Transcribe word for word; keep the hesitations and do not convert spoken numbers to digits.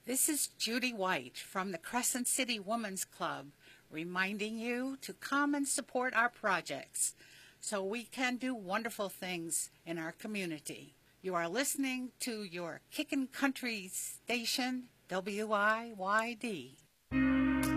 This is Judy White from the Crescent City Women's Club, reminding you to come and support our projects so we can do wonderful things in our community. You are listening to your Kickin' Country station, W I Y D.